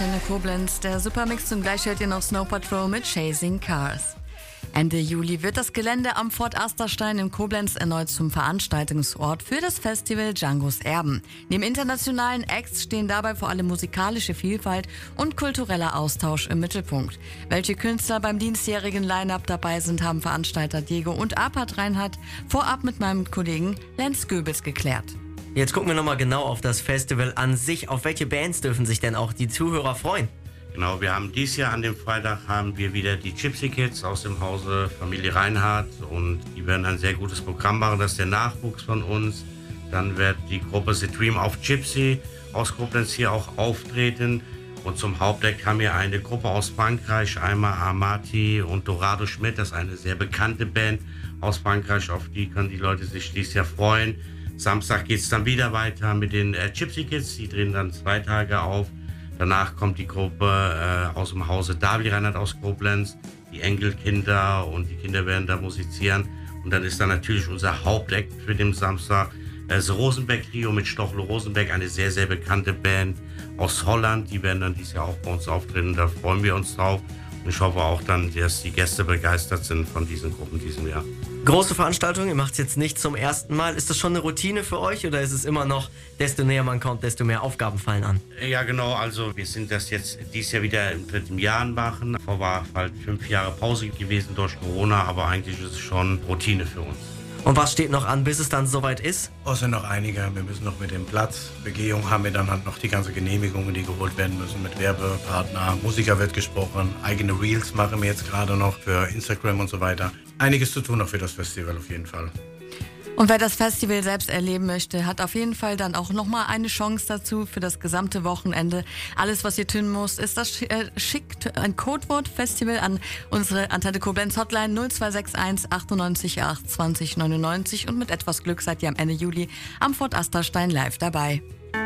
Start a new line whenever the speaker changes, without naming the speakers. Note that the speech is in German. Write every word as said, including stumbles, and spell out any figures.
Antenne Koblenz. Der Supermix, zum gleich hört ihr noch Snow Patrol mit Chasing Cars. Ende Juli wird das Gelände am Fort Asterstein in Koblenz erneut zum Veranstaltungsort für das Festival Djangos Erben. Neben internationalen Acts stehen dabei vor allem musikalische Vielfalt und kultureller Austausch im Mittelpunkt. Welche Künstler beim diesjährigen Line-Up dabei sind, haben Veranstalter Diego und Apat Reinhardt vorab mit meinem Kollegen Lenz Göbels geklärt.
Jetzt gucken wir nochmal genau auf das Festival an sich. Auf welche Bands dürfen sich denn auch die Zuhörer freuen?
Genau, wir haben dieses Jahr an dem Freitag haben wir wieder die Gypsy Kids aus dem Hause Familie Reinhardt und die werden ein sehr gutes Programm machen. Das ist der Nachwuchs von uns. Dann wird die Gruppe The Dream of Gypsy aus Koblenz hier auch auftreten. Und zum Hauptdeck haben wir eine Gruppe aus Frankreich, einmal Amati und Dorado Schmidt. Das ist eine sehr bekannte Band aus Frankreich, auf die können die Leute sich dieses Jahr freuen. Samstag geht es dann wieder weiter mit den äh, Gypsy Kids, die drehen dann zwei Tage auf. Danach kommt die Gruppe äh, aus dem Hause David Reinhardt aus Koblenz, die Enkelkinder und die Kinder werden da musizieren. Und dann ist da natürlich unser Hauptakt für den Samstag äh, das Rosenberg-Trio mit Stochlo Rosenberg, eine sehr, sehr bekannte Band aus Holland. Die werden dann dieses Jahr auch bei uns auftreten, da freuen wir uns drauf. Und ich hoffe auch dann, dass die Gäste begeistert sind von diesen Gruppen diesem Jahr.
Große Veranstaltung, ihr macht es jetzt nicht zum ersten Mal. Ist das schon eine Routine für euch oder ist es immer noch, desto näher man kommt, desto mehr Aufgaben fallen an?
Ja genau, also wir sind das jetzt dieses Jahr wieder im dritten Jahr machen. Davor war halt fünf Jahre Pause gewesen durch Corona, aber eigentlich ist es schon Routine für uns.
Und was steht noch an, bis es dann soweit ist?
Es sind noch einige. Wir müssen noch mit dem Platz. Begehung haben wir dann halt noch die ganze Genehmigungen, die geholt werden müssen mit Werbepartner. Musiker wird gesprochen. Eigene Reels machen wir jetzt gerade noch für Instagram und so weiter. Einiges zu tun noch für das Festival auf jeden Fall.
Und wer das Festival selbst erleben möchte, hat auf jeden Fall dann auch nochmal eine Chance dazu für das gesamte Wochenende. Alles, was ihr tun müsst, ist das äh, schickt ein Codewort Festival an unsere Antenne Koblenz Hotline null zwei sechs eins achtundneunzig acht zwanzig neunundneunzig und mit etwas Glück seid ihr am Ende Juli am Fort Asterstein live dabei.